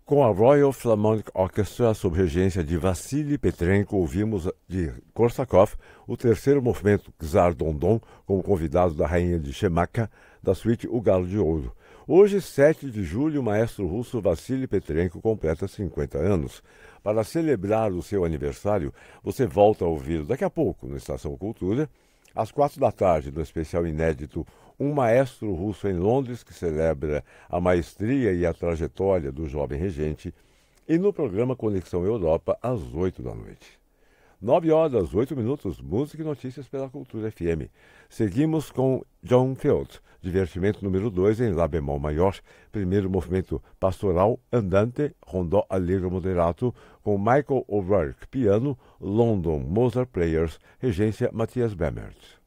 Com a Royal Philharmonic Orchestra, sob regência de Vassily Petrenko, ouvimos de Korsakov o terceiro movimento Czar Dondon, como convidado da rainha de Chemaka, da suíte O Galo de Ouro. Hoje, 7 de julho, o maestro russo Vassily Petrenko completa 50 anos. Para celebrar o seu aniversário, você volta a ouvir daqui a pouco, no Estação Cultura, às 4 da tarde, no especial inédito Um Maestro Russo em Londres, que celebra a maestria e a trajetória do jovem regente, e no programa Conexão Europa, às 8 da noite. 9 horas, 8 minutos, música e notícias pela Cultura FM. Seguimos com John Field, divertimento número 2 em Lá bemol maior, primeiro movimento pastoral andante, rondó allegro moderato, com Michael O'Rourke, piano, London Mozart Players, regência Matthias Bamert.